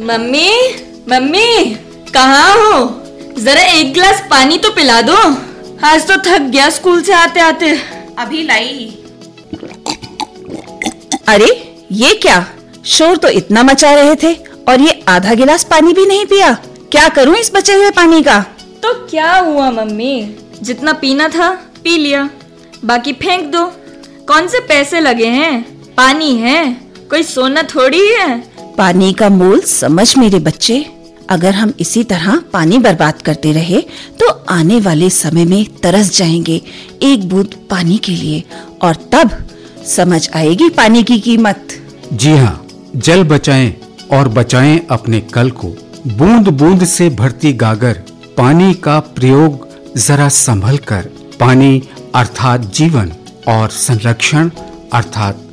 Mummy, mummy, कहाँ हो? जरा एक गिलास पानी तो पिला दो। आज तो थक गया स्कूल से आते आते। अभी लाई। अरे ये क्या, शोर तो इतना मचा रहे थे और ये आधा गिलास पानी भी नहीं पिया। क्या करूं इस बचे हुए पानी का? तो क्या हुआ मम्मी, जितना पीना था पी लिया, बाकी फेंक दो। कौन से पैसे लगे हैं? पानी है, कोई सोना थोड़ी है। पानी का मोल समझ मेरे बच्चे। अगर हम इसी तरह पानी बर्बाद करते रहे तो आने वाले समय में तरस जाएंगे एक बूंद पानी के लिए, और तब समझ आएगी पानी की कीमत। जी हाँ, जल बचाएं और बचाएं अपने कल को। बूंद बूंद से भरती गागर, पानी का प्रयोग जरा संभल कर। पानी अर्थात जीवन और संरक्षण अर्थात